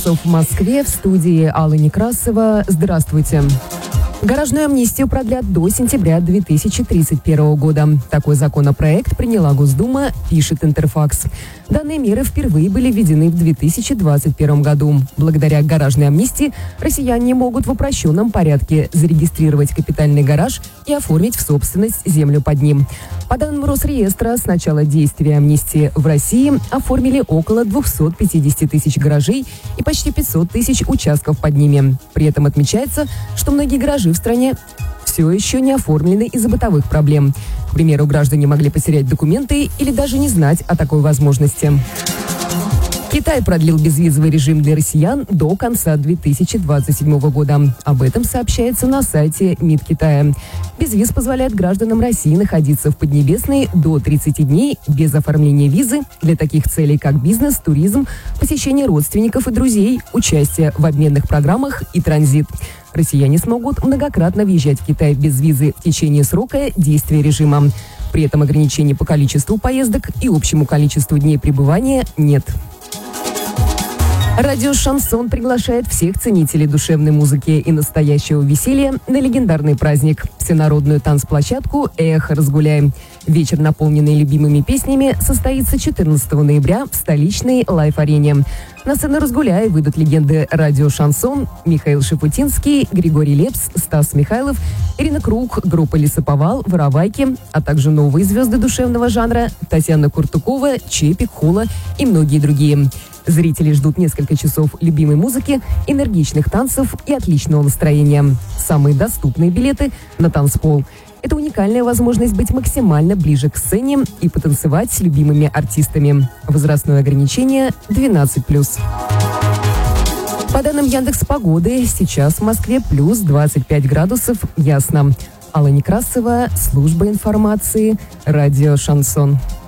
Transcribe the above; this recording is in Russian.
В Москве в студии Алла Некрасова. Здравствуйте. Гаражную амнистию продлят до сентября 2031 года. Такой законопроект приняла Госдума, пишет Интерфакс. Данные меры впервые были введены в 2021 году. Благодаря гаражной амнистии россияне могут в упрощенном порядке зарегистрировать капитальный гараж и оформить в собственность землю под ним. По данным Росреестра, с начала действия амнистии в России оформили около 250 тысяч гаражей и почти 500 тысяч участков под ними. При этом отмечается, что многие гаражи в стране все еще не оформлены из-за бытовых проблем. К примеру, граждане могли потерять документы или даже не знать о такой возможности. Китай продлил безвизовый режим для россиян до конца 2027 года. Об этом сообщается на сайте МИД Китая. Безвиз позволяет гражданам России находиться в Поднебесной до 30 дней без оформления визы для таких целей, как бизнес, туризм, посещение родственников и друзей, участие в обменных программах и транзит. Россияне смогут многократно въезжать в Китай без визы в течение срока действия режима. При этом ограничений по количеству поездок и общему количеству дней пребывания нет. Радио «Шансон» приглашает всех ценителей душевной музыки и настоящего веселья на легендарный праздник – всенародную танцплощадку «Эхо разгуляем». Вечер, наполненный любимыми песнями, состоится 14 ноября в столичной лайф-арене. На сцену «Разгуляй» выйдут легенды радио «Шансон» Михаил Шафутинский, Григорий Лепс, Стас Михайлов, Ирина Круг, группа «Лесоповал», «Воровайки», а также новые звезды душевного жанра Татьяна Куртукова, Чепик, Хула и многие другие. Зрители ждут несколько часов любимой музыки, энергичных танцев и отличного настроения. Самые доступные билеты на танцпол. Это уникальная возможность быть максимально ближе к сцене и потанцевать с любимыми артистами. Возрастное ограничение 12+. По данным Яндекс.Погоды, сейчас в Москве плюс 25 градусов, ясно. Алла Некрасова, служба информации, радио «Шансон».